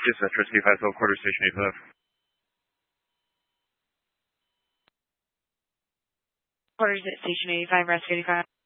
Yes, Metro 250, quarter station 85. Quarter station 85, rescue 85.